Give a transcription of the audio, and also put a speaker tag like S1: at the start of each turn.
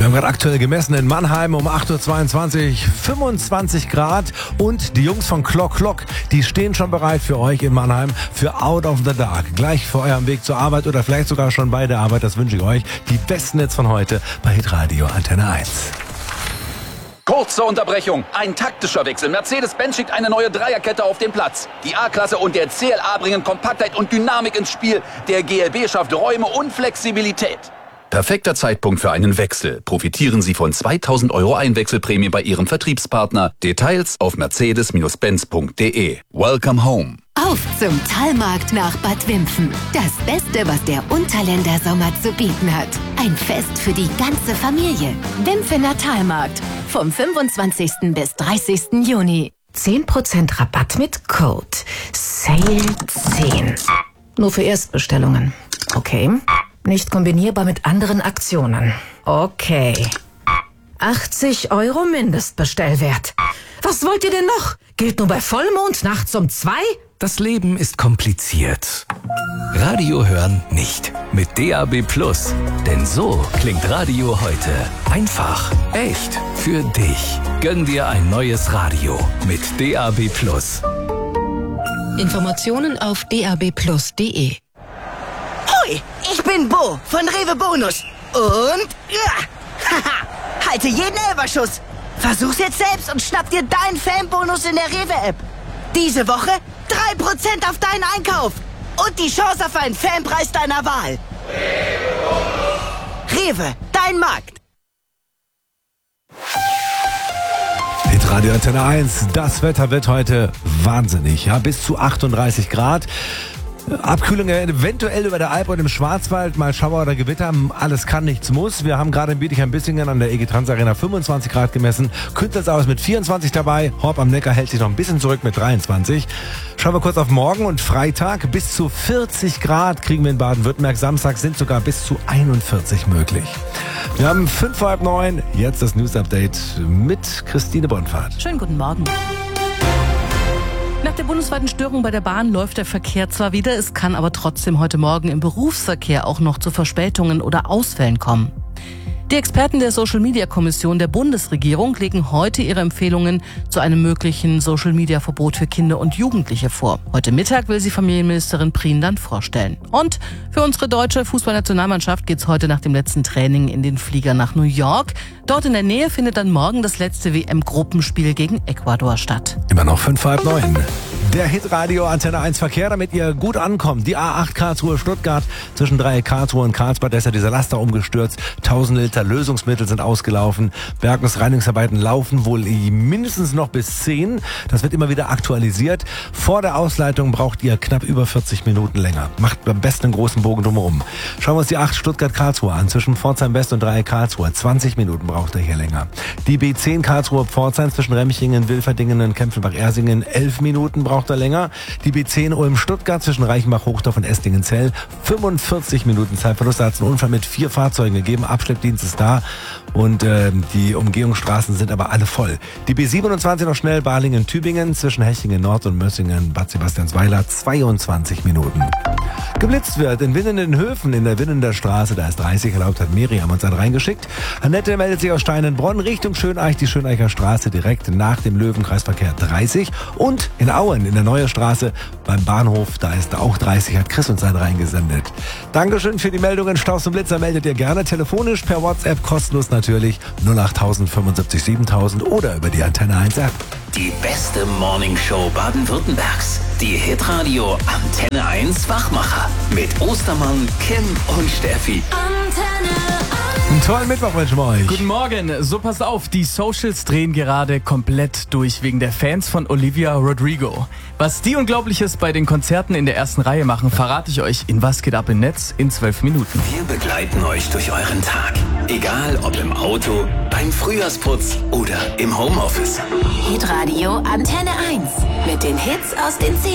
S1: Wir haben gerade aktuell gemessen in Mannheim um 8.22 Uhr 25 Grad und die Jungs von Clock, die stehen schon bereit für euch in Mannheim für Out of the Dark. Gleich vor eurem Weg zur Arbeit oder vielleicht sogar schon bei der Arbeit, das wünsche ich euch. Die besten Hits von heute bei Hitradio Antenne 1.
S2: Kurze Unterbrechung, ein taktischer Wechsel. Mercedes-Benz schickt eine neue Dreierkette auf den Platz. Die A-Klasse und der CLA bringen Kompaktheit und Dynamik ins Spiel. Der GLB schafft Räume und Flexibilität.
S3: Perfekter Zeitpunkt für einen Wechsel. Profitieren Sie von 2.000 € Einwechselprämie bei Ihrem Vertriebspartner. Details auf mercedes-benz.de. Welcome home.
S4: Auf zum Talmarkt nach Bad Wimpfen. Das Beste, was der Unterländer Sommer zu bieten hat. Ein Fest für die ganze Familie. Wimpfener Talmarkt. Vom 25. bis 30. Juni.
S5: 10% Rabatt mit Code SALE10. Nur für Erstbestellungen. Okay. Nicht kombinierbar mit anderen Aktionen. Okay. 80 € Mindestbestellwert. Was wollt ihr denn noch? Gilt nur bei Vollmond nachts um 2?
S6: Das Leben ist kompliziert. Radio hören nicht. Mit DAB+. Denn so klingt Radio heute. Einfach, echt, für dich. Gönn dir ein neues Radio mit DAB+.
S4: Informationen auf dabplus.de.
S7: Hoi, ich bin Bo von Rewe Bonus. Und haha, halte jeden Elberschuss. Versuch's jetzt selbst und schnapp dir deinen Fanbonus in der Rewe-App. Diese Woche 3% auf deinen Einkauf. Und die Chance auf einen Fanpreis deiner Wahl. Rewe, dein Markt.
S1: Hitradio Antenne 1, das Wetter wird heute wahnsinnig, ja, bis zu 38 Grad. Abkühlungen eventuell über der Alp und im Schwarzwald, mal Schauer oder Gewitter, alles kann, nichts muss. Wir haben gerade in Bietigheim-Bissingen an der EG Trans Arena 25 Grad gemessen, Künzelsau mit 24 dabei, Horb am Neckar hält sich noch ein bisschen zurück mit 23. Schauen wir kurz auf morgen und Freitag, bis zu 40 Grad kriegen wir in Baden-Württemberg, Samstag sind sogar bis zu 41 möglich. Wir haben 8:55, jetzt das News-Update mit Christine Bonfahrt.
S8: Schönen guten Morgen. Nach der bundesweiten Störung bei der Bahn läuft der Verkehr zwar wieder, es kann aber trotzdem heute Morgen im Berufsverkehr auch noch zu Verspätungen oder Ausfällen kommen. Die Experten der Social-Media-Kommission der Bundesregierung legen heute ihre Empfehlungen zu einem möglichen Social-Media-Verbot für Kinder und Jugendliche vor. Heute Mittag will sie Familienministerin Prien dann vorstellen. Und für unsere deutsche Fußballnationalmannschaft geht's heute nach dem letzten Training in den Flieger nach New York. Dort in der Nähe findet dann morgen das letzte WM-Gruppenspiel gegen Ecuador statt.
S1: Immer noch 8:55. Der Hitradio Antenne 1 Verkehr, damit ihr gut ankommt. Die A8 Karlsruhe-Stuttgart zwischen Dreieck Karlsruhe und Karlsbad, da ist ja dieser Laster umgestürzt. 1000 Liter Lösungsmittel sind ausgelaufen. Bergungsreinigungsarbeiten laufen wohl mindestens noch bis 10. Das wird immer wieder aktualisiert. Vor der Ausleitung braucht ihr knapp über 40 Minuten länger. Macht am besten einen großen Bogen drumherum. Schauen wir uns die 8 Stuttgart-Karlsruhe an. Zwischen Pforzheim West und Dreieck Karlsruhe. 20 Minuten braucht er hier länger. Die B10 Karlsruhe-Pforzheim zwischen Remchingen, Wilferdingen und Kempfenbach-Ersingen. 11 Minuten braucht er länger. Die B10 Ulm-Stuttgart zwischen Reichenbach-Hochdorf und Esslingen-Zell. 45 Minuten Zeitverlust. Da hat es einen Unfall mit 4 Fahrzeugen gegeben. Abschleppdienst ist da und die Umgehungsstraßen sind aber alle voll. Die B27 noch schnell, Balingen-Tübingen zwischen Hechingen-Nord und Mössingen-Bad Sebastiansweiler. 22 Minuten. Geblitzt wird in Winnenden-Höfen in der Winnender Straße, da ist 30 erlaubt, hat Miriam uns einen reingeschickt. Annette meldet sich aus Steinenbronn Richtung Schöneich, die Schöneicher Straße direkt nach dem Löwenkreisverkehr 30 und in Auen in der Neue Straße beim Bahnhof, da ist auch 30, hat Chris uns einen reingesendet. Dankeschön für die Meldungen, Staus und Blitzer meldet ihr gerne telefonisch per WhatsApp, kostenlos natürlich 08000 75 7000 oder über die Antenne 1 App.
S9: Die beste Morningshow Baden-Württembergs. Die Hitradio Antenne 1 Wachmacher. Mit Ostermann, Kim und Steffi.
S1: Einen tollen Mittwoch wünschen wir euch.
S10: Guten Morgen. So, pass auf, die Socials drehen gerade komplett durch wegen der Fans von Olivia Rodrigo. Was die Unglaubliches bei den Konzerten in der ersten Reihe machen, verrate ich euch in Was geht ab im Netz in 12 Minuten.
S9: Wir begleiten euch durch euren Tag. Egal ob im Auto, beim Frühjahrsputz oder im Homeoffice.
S4: Hitradio Antenne 1 mit den Hits aus den 10